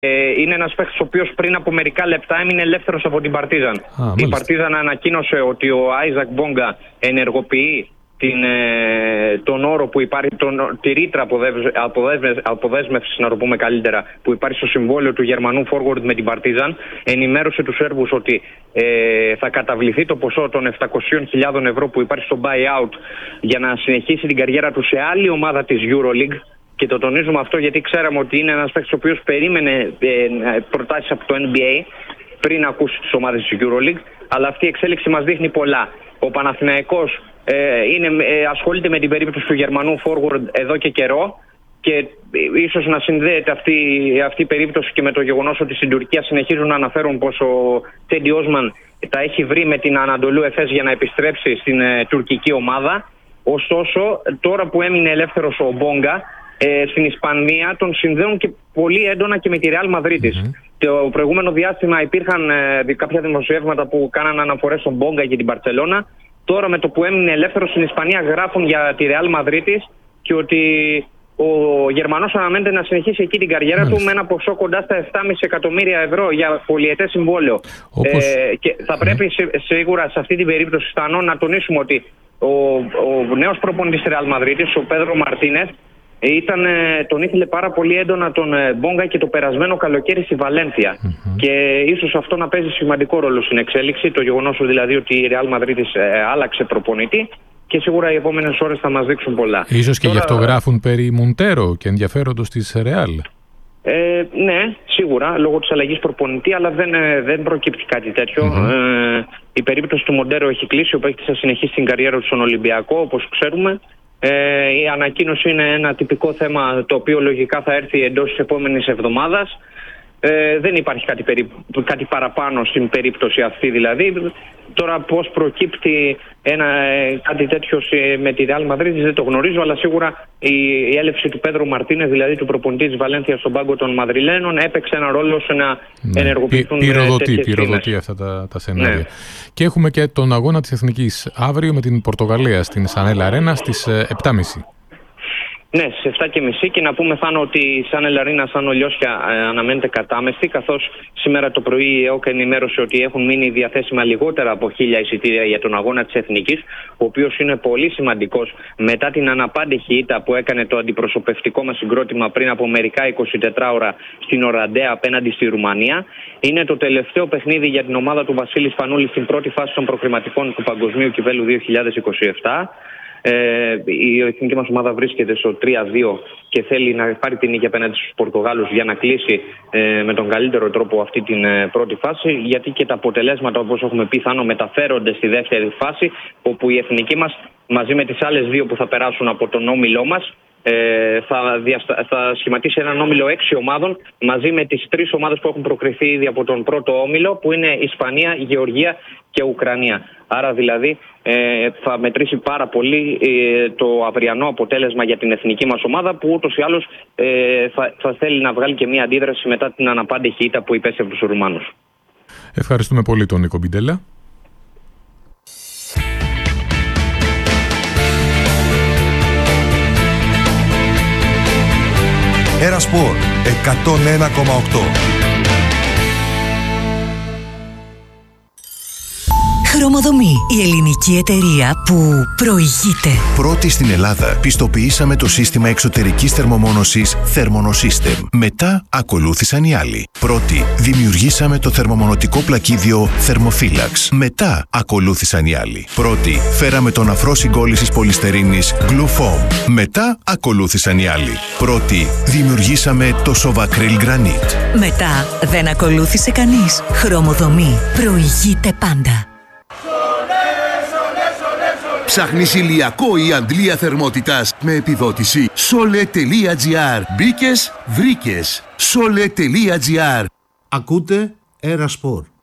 Είναι ένας παίκτης ο οποίος πριν από μερικά λεπτά έμεινε ελεύθερος από την Παρτίζαν. Η Παρτίζαν ανακοίνωσε ότι ο Άιζακ Μπόγκα ενεργοποιεί τον όρο που υπάρχει, τη ρήτρα αποδέσμευσης, να το πούμε καλύτερα, που υπάρχει στο συμβόλαιο του Γερμανού forward με την Παρτίζαν. Ενημέρωσε τους Σέρβους ότι θα καταβληθεί το ποσό των 700.000 ευρώ που υπάρχει στο buyout για να συνεχίσει την καριέρα του σε άλλη ομάδα της EuroLeague. Και το τονίζουμε αυτό γιατί ξέραμε ότι είναι ένας παίκτης ο οποίος περίμενε προτάσεις από το NBA πριν ακούσει τις ομάδες της EuroLeague, αλλά αυτή η εξέλιξη μας δείχνει πολλά. Ο Παναθηναϊκός ασχολείται με την περίπτωση του Γερμανού forward εδώ και καιρό και ίσως να συνδέεται αυτή η περίπτωση και με το γεγονός ότι στην Τουρκία συνεχίζουν να αναφέρουν πως ο Τέντι Όσμαν τα έχει βρει με την Ανατολού Εφές για να επιστρέψει στην τουρκική ομάδα. Ωστόσο, τώρα που έμεινε ελεύθερος ο Μπόγκα, στην Ισπανία τον συνδέουν και πολύ έντονα και με τη Ρεάλ Μαδρίτης. Το προηγούμενο διάστημα υπήρχαν κάποια δημοσιεύματα που κάναν αναφορές στον Μπόγκα και την Μπαρτσελώνα. Τώρα με το που έμεινε ελεύθερος στην Ισπανία γράφουν για τη Ρεάλ Μαδρίτης και ότι ο Γερμανός αναμένεται να συνεχίσει εκεί την καριέρα του με ένα ποσό κοντά στα 7,5 εκατομμύρια ευρώ για πολυετές συμβόλαιο. Και θα πρέπει σίγουρα σε αυτή την περίπτωση, Στανό, να τονίσουμε ότι ο νέος προπονητής της Ρεάλ Μαδρίτης, ο Πέδρο Μαρτίνες, τον ήθελε πάρα πολύ έντονα τον Μπόγκα και το περασμένο καλοκαίρι στη Βαλένθια. Και ίσως αυτό να παίζει σημαντικό ρόλο στην εξέλιξη, το γεγονός δηλαδή ότι η Ρεάλ Μαδρίτης άλλαξε προπονητή και σίγουρα οι επόμενες ώρες θα μας δείξουν πολλά. Ίσως και γι' αυτό γράφουν περί Μοντέρο και ενδιαφέροντος της Ρεάλ. Ναι, σίγουρα, λόγω της αλλαγής προπονητή, αλλά δεν προκύπτει κάτι τέτοιο. Η περίπτωση του Μοντέρο έχει κλείσει, ο παίκτης θα συνεχίσει την καριέρα του στον Ολυμπιακό, όπως ξέρουμε. Η ανακοίνωση είναι ένα τυπικό θέμα το οποίο λογικά θα έρθει εντός της επόμενης εβδομάδας. Δεν υπάρχει κάτι παραπάνω στην περίπτωση αυτή δηλαδή. Τώρα πώς προκύπτει κάτι τέτοιο με τη Real Madrid δεν το γνωρίζω, αλλά σίγουρα η έλευση του Πέδρο Μαρτίνες, δηλαδή του προπονητή της Βαλένθια στον πάγκο των Μαδριλένων, έπαιξε ένα ρόλο σε να ενεργοποιηθούν πυροδοτεί αυτά τα σενάρια. Ναι. Και έχουμε και τον αγώνα της Εθνικής αύριο με την Πορτογαλία στην Σανέλ Αρένα στις 7.30. Ναι, στις 7.30 και να πούμε, Θάνο, ότι η Σάνελ Αρίνα σαν Ολιώσια αναμένεται κατάμεστη, καθώς σήμερα το πρωί η ΕΟΚ ενημέρωσε ότι έχουν μείνει διαθέσιμα λιγότερα από 1.000 εισιτήρια για τον αγώνα της Εθνικής, ο οποίος είναι πολύ σημαντικός μετά την αναπάντεχη ήττα που έκανε το αντιπροσωπευτικό μας συγκρότημα πριν από μερικά 24 ώρα στην Οραντέα απέναντι στη Ρουμανία. Είναι το τελευταίο παιχνίδι για την ομάδα του Βασίλη Σπανούλη στην πρώτη φάση των προκριματικών του Παγκοσμίου Κυπέλλου 2027. Η εθνική μας ομάδα βρίσκεται στο 3-2 και θέλει να πάρει την νίκη απέναντι στους Πορτογάλους για να κλείσει με τον καλύτερο τρόπο αυτή την πρώτη φάση, γιατί και τα αποτελέσματα, όπως έχουμε πει, Θάνο, μεταφέρονται στη δεύτερη φάση, όπου η εθνική μας μαζί με τις άλλες δύο που θα περάσουν από τον όμιλό μας θα σχηματίσει έναν όμιλο 6 ομάδων μαζί με τις 3 ομάδες που έχουν προκριθεί ήδη από τον πρώτο όμιλο, που είναι Ισπανία, Γεωργία και Ουκρανία. Άρα δηλαδή θα μετρήσει πάρα πολύ το αυριανό αποτέλεσμα για την εθνική μας ομάδα, που ούτως ή άλλως θα θέλει να βγάλει και μια αντίδραση μετά την αναπάντεχη ήττα που υπέστη από τους Ρουμάνους. Ευχαριστούμε πολύ τον Νίκο Μπιντέλα. Ένα Σπορ 101,8. Χρωμοδομή, η ελληνική εταιρεία που προηγείται. Πρώτη στην Ελλάδα πιστοποιήσαμε το σύστημα εξωτερικής θερμομόνωσης Thermonosystem. Μετά ακολούθησαν οι άλλοι. Πρώτη δημιουργήσαμε το θερμομονωτικό πλακίδιο Thermophilax. Μετά ακολούθησαν οι άλλοι. Πρώτη φέραμε τον αφρό συγκόλλησης πολυστερίνης Glufoam. Μετά ακολούθησαν οι άλλοι. Πρώτη δημιουργήσαμε το Sovacryl Granite. Μετά δεν ακολούθησε κανείς. Χρωμοδομή, προηγείται πάντα. Ψάχνεις ηλιακό ή αντλία θερμότητας με επιδότηση? Sole.gr. Μπήκες, βρήκες. Sole.gr. Ακούτε Ένα Σπορ.